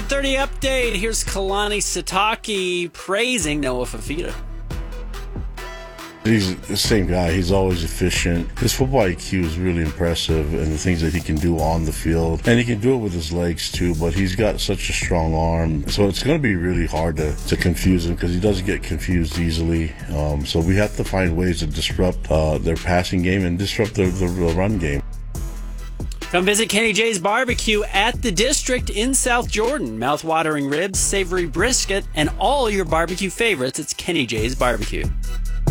7:30 update. Here's Kalani Sitake praising Noah Fifita. He's the same guy. He's always efficient. His football IQ is really impressive, and the things that he can do on the field. And he can do it with his legs, too, but he's got such a strong arm. So it's going to be really hard to confuse him because he doesn't get confused easily. So we have to find ways to disrupt their passing game and disrupt the run game. Come visit Kenny J's Barbecue at the District in South Jordan. Mouth-watering ribs, savory brisket, and all your barbecue favorites. It's Kenny J's Barbecue.